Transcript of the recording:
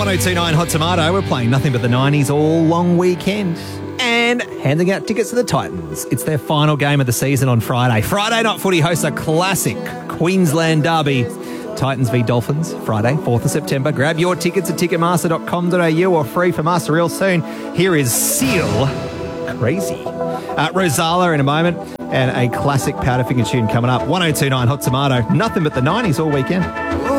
1029 Hot Tomato. We're playing nothing but the 90s all long weekend and handing out tickets to the Titans. It's their final game of the season on Friday. Friday Night Footy hosts a classic Queensland derby. Titans v Dolphins, Friday, 4th of September. Grab your tickets at ticketmaster.com.au or free from us real soon. Here is Seal Crazy. Rosala in a moment and a classic Powderfinger tune coming up. 1029 Hot Tomato. Nothing but the 90s all weekend.